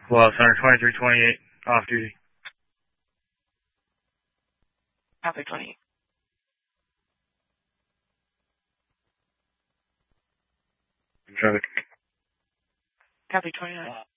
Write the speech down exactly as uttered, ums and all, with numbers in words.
Well, Center twenty-three twenty-eight, off duty. Copy twenty. Traffic. Copy twenty-nine.